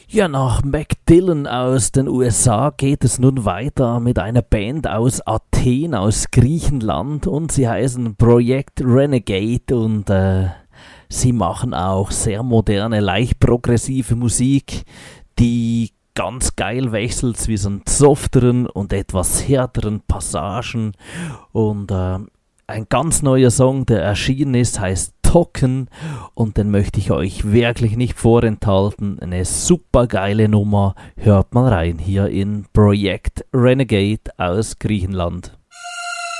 Ja, nach Mac Dillon aus den USA geht es nun weiter mit einer Band aus Athen, aus Griechenland, und sie heißen Projekt Renegade, und sie machen auch sehr moderne, leicht progressive Musik, die ganz geil wechselt zwischen softeren und etwas härteren Passagen, und ein ganz neuer Song, der erschienen ist, heißt Token, und den möchte ich euch wirklich nicht vorenthalten. Eine super geile Nummer. Hört mal rein hier in Projekt Renegade aus Griechenland.